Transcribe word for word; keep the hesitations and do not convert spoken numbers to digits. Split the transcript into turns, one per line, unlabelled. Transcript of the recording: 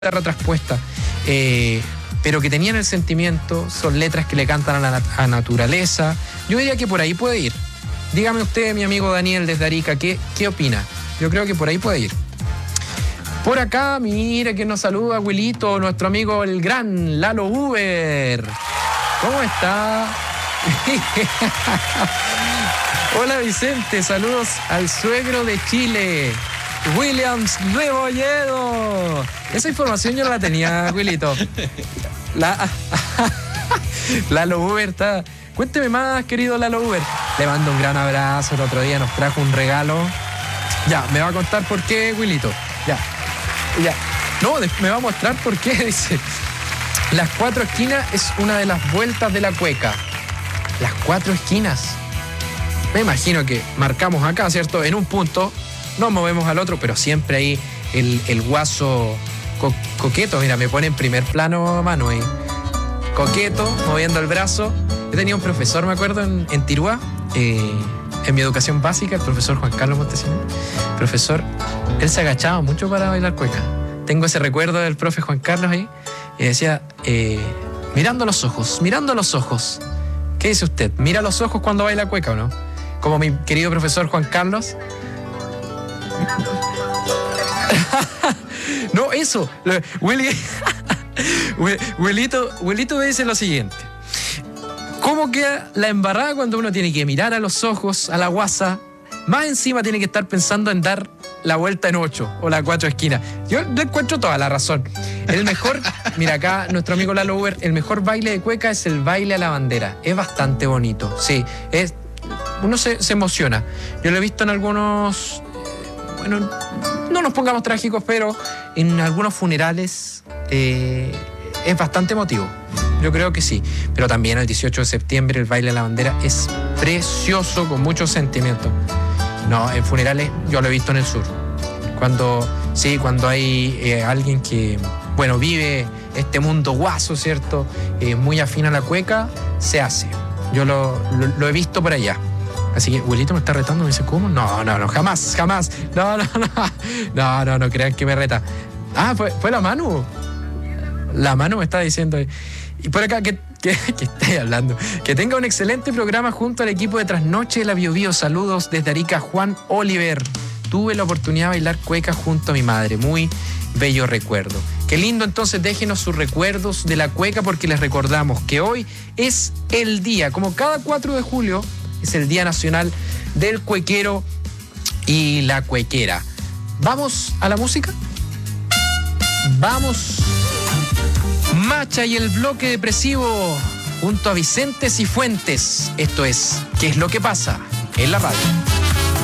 guitarra traspuesta, eh, pero que tenían el sentimiento, son letras que le cantan a la nat- a naturaleza. Yo diría que por ahí puede ir. Dígame usted, mi amigo Daniel desde Arica, ¿qué, qué opina? Yo creo que por ahí puede ir. Por acá, mire que nos saluda Wilito, nuestro amigo el gran Lalo Uber. ¿Cómo está? Hola Vicente, saludos al suegro de Chile, Williams Rebolledo. Esa información yo no la tenía, Wilito. La... Lalo Uber está... Cuénteme más, querido Lalo Uber. Le mando un gran abrazo, el otro día nos trajo un regalo. Ya, me va a contar por qué, Wilito. Ya, ya. No, me va a mostrar por qué, dice. Las cuatro esquinas es una de las vueltas de la cueca. Las cuatro esquinas. Me imagino que marcamos acá, ¿cierto? En un punto, nos movemos al otro, pero siempre ahí el, el guaso co- coqueto. Mira, me pone en primer plano mano ahí. Coqueto, moviendo el brazo. Yo tenía un profesor, me acuerdo, en, en Tirúa, eh, en mi educación básica, el profesor Juan Carlos Montesinos. Profesor, él se agachaba mucho para bailar cueca. Tengo ese recuerdo del profe Juan Carlos ahí. Y decía, eh, mirando los ojos, mirando los ojos. ¿Qué dice usted? ¿Mira los ojos cuando baila cueca o no? Como mi querido profesor Juan Carlos. No, eso. Willy, Wilito, Wilito me dice lo siguiente. ¿Cómo queda la embarrada cuando uno tiene que mirar a los ojos, a la guasa? Más encima tiene que estar pensando en dar la vuelta en ocho o la cuatro esquinas. Yo le encuentro toda la razón. El mejor, mira acá nuestro amigo Lalo Uber, el mejor baile de cueca es el baile a la bandera. Es bastante bonito, sí. Es, uno se, se emociona. Yo lo he visto en algunos, bueno, no nos pongamos trágicos, pero en algunos funerales eh, es bastante emotivo. Yo creo que sí. Pero también el dieciocho de septiembre el baile a la bandera es precioso, con mucho sentimiento. No, en funerales yo lo he visto en el sur. Cuando, sí, cuando hay eh, alguien que, bueno, vive este mundo guaso, ¿cierto? Eh, muy afín a la cueca, se hace. Yo lo, lo, lo he visto por allá. Así que, Wilito me está retando, me dice, ¿cómo? No, no, no, jamás, jamás. No, no, no. No, no, no crean que me reta. Ah, fue, fue la Manu. La Manu me está diciendo. Y por acá, que, que, que estoy hablando. Que tenga un excelente programa junto al equipo de Trasnoche de la Bio Bio. Saludos desde Arica, Juan Oliver. Tuve la oportunidad de bailar cueca junto a mi madre. Muy bello recuerdo. Qué lindo, entonces déjenos sus recuerdos de la cueca, porque les recordamos que hoy es el día, como cada cuatro de julio, es el Día Nacional del Cuequero y la Cuequera. ¿Vamos a la música? Vamos. Macha y el bloque depresivo junto a Vicente Cifuentes. Esto es ¿Qué es lo que pasa? En la radio.